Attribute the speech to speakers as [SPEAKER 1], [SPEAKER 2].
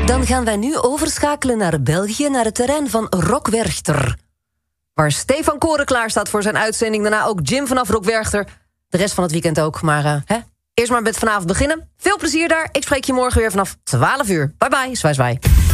[SPEAKER 1] Dan gaan wij nu overschakelen naar België, naar het terrein van Rock Werchter. Waar Stefan Koren klaar staat voor zijn uitzending. Daarna ook Jim vanaf Rock Werchter. De rest van het weekend ook, maar eerst maar met vanavond beginnen. Veel plezier daar. Ik spreek je morgen weer vanaf 12 uur. Bye bye, zwaai zwaai.